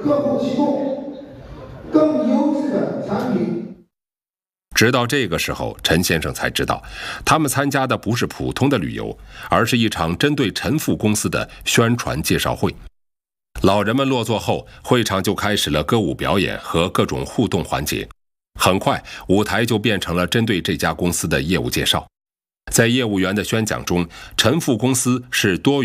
客户提供更优质的产品。 直到这个时候，陈先生才知道，他们参加的不是普通的旅游，而是一场针对陈富公司的宣传介绍会。老人们落座后，会场就开始了歌舞表演和各种互动环节。很快，舞台就变成了针对这家公司的业务介绍。在业务员的宣讲中，陈富公司是多